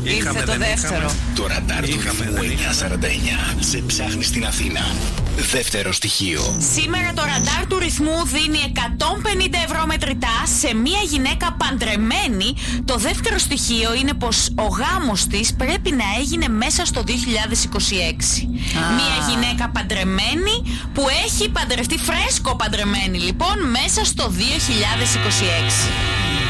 Ήρθε το δεύτερο. Το ραντάρ του ρυθμού 949 σε ψάχνει στην Αθήνα. Δεύτερο στοιχείο. Σήμερα το ραντάρ του ρυθμού δίνει 150 ευρώ μετρητά σε μια γυναίκα παντρεμένη. Το δεύτερο στοιχείο είναι πως ο γάμος της πρέπει να έγινε μέσα στο 2026. Μια γυναίκα παντρεμένη που έχει παντρευτεί, φρέσκο παντρεμένη λοιπόν, μέσα στο 2026.